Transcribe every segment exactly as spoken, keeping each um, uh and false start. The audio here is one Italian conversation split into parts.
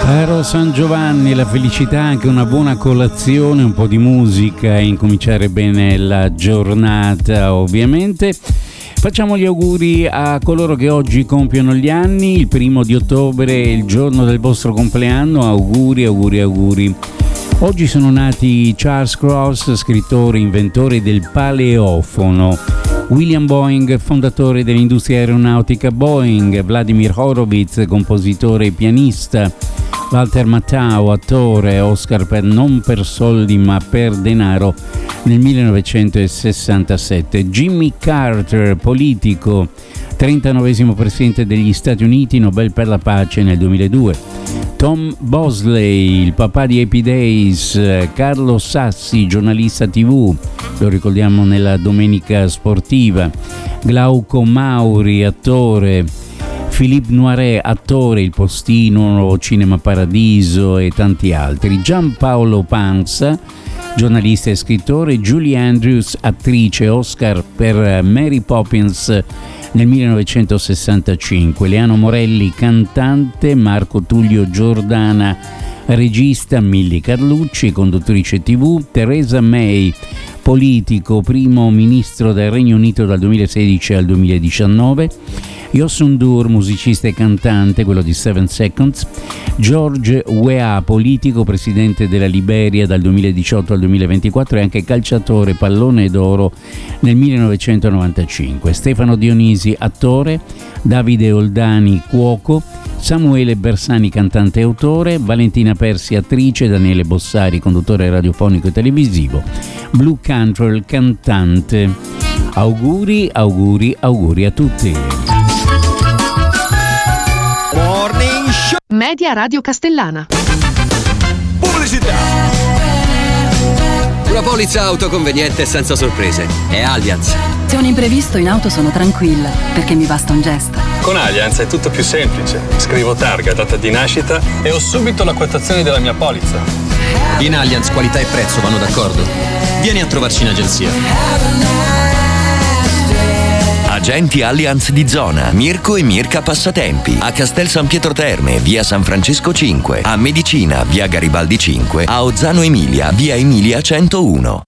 Caro San Giovanni, la felicità, anche una buona colazione, un po' di musica e incominciare bene la giornata, ovviamente. Facciamo gli auguri a coloro che oggi compiono gli anni. Il primo di ottobre è il giorno del vostro compleanno. Auguri, auguri, auguri. Oggi sono nati Charles Cross, scrittore e inventore del paleofono, William Boeing, fondatore dell'industria aeronautica Boeing, Vladimir Horowitz, compositore e pianista, Walter Matthau, attore, Oscar per Non per soldi ma per denaro nel millenovecentosessantasette, Jimmy Carter, politico, trentanovesimo presidente degli Stati Uniti, Nobel per la pace nel duemiladue, Tom Bosley, il papà di Happy Days, Carlo Sassi, giornalista tivù, lo ricordiamo nella Domenica Sportiva, Glauco Mauri, attore, Philippe Noiret, attore, Il Postino, Cinema Paradiso e tanti altri, Giampaolo Panza, giornalista e scrittore, Julie Andrews, attrice, Oscar per Mary Poppins nel millenovecentosessantacinque, Leano Morelli, cantante, Marco Tullio Giordana, regista, Milly Carlucci, conduttrice tivù, Theresa May, politico, primo ministro del Regno Unito dal duemilasedici al duemiladiciannove, Youssou N'Dour, musicista e cantante, quello di Seven Seconds, George Weah, politico, presidente della Liberia dal duemiladiciotto al duemilaventiquattro e anche calciatore, pallone d'oro nel millenovecentonovantacinque, Stefano Dionisi, attore, Davide Oldani, cuoco, Samuele Bersani, cantante e autore, Valentina Persi, attrice, Daniele Bossari, conduttore radiofonico e televisivo, Blue Cantrell, cantante. Auguri, auguri, auguri a tutti. Morning Show. Media Radio Castellana. Pubblicità. Una polizza auto conveniente e senza sorprese. È Allianz. Se ho un imprevisto in auto sono tranquilla, perché mi basta un gesto. Con Allianz è tutto più semplice. Scrivo targa, data di nascita e ho subito la quotazione della mia polizza. In Allianz qualità e prezzo vanno d'accordo. Vieni a trovarci in agenzia. Agenti Allianz di zona, Mirko e Mirka Passatempi, a Castel San Pietro Terme, via San Francesco cinque, a Medicina, via Garibaldi cinque, a Ozzano Emilia, via Emilia centouno.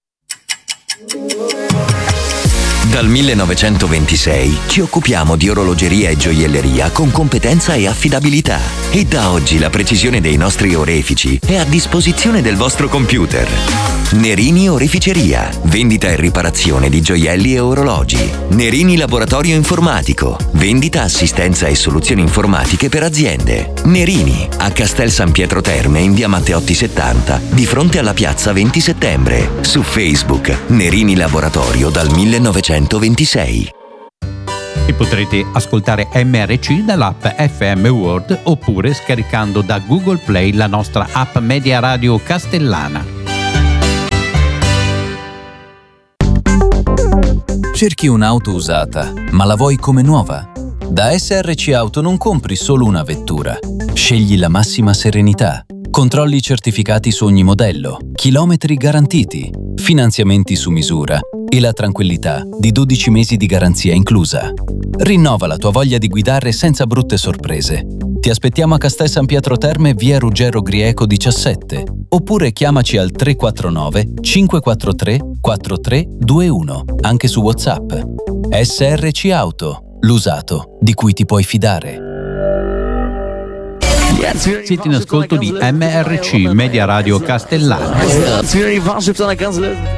Dal millenovecentoventisei ci occupiamo di orologeria e gioielleria con competenza e affidabilità. E da oggi la precisione dei nostri orefici è a disposizione del vostro computer. Nerini Oreficeria, vendita e riparazione di gioielli e orologi. Nerini Laboratorio Informatico, vendita, assistenza e soluzioni informatiche per aziende. Nerini, a Castel San Pietro Terme in via Matteotti settanta, di fronte alla piazza venti settembre. Su Facebook, Nerini Laboratorio dal millenovecentoventisei. E potrete ascoltare M R C dall'app F M World oppure scaricando da Google Play la nostra app Media Radio Castellana. Cerchi un'auto usata, ma la vuoi come nuova? Da S R C Auto non compri solo una vettura. Scegli la massima serenità. Controlli certificati su ogni modello, chilometri garantiti, finanziamenti su misura e la tranquillità di dodici mesi di garanzia inclusa. Rinnova la tua voglia di guidare senza brutte sorprese. Ti aspettiamo a Castel San Pietro Terme, via Ruggero Grieco diciassette, oppure chiamaci al tre quattro nove cinque quattro tre quattro tre due uno, anche su WhatsApp. S R C Auto, l'usato di cui ti puoi fidare. Siete in ascolto di M R C Media Radio Castellana.